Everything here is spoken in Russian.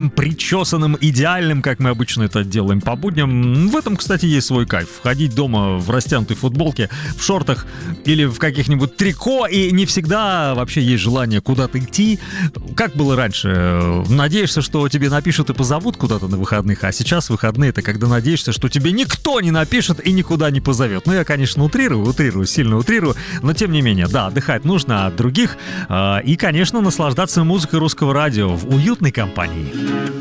таким причесанным, идеальным, как мы обычно это делаем по будням. В этом, кстати, есть свой кайф. Ходить дома в растянутой футболке, в шортах или в каких-нибудь трико, и не всегда вообще есть желание куда-то идти. Как было раньше? Надеешься, что тебе напишут и позовут куда-то на выходных, а сейчас выходные — это когда надеешься, что тебе никто не напишет и никуда не позовет. Ну, я, конечно, утрирую, сильно утрирую, но тем не менее, да, отдыхать нужно от других и, конечно, наслаждаться музыкой русского радио в уютной компании.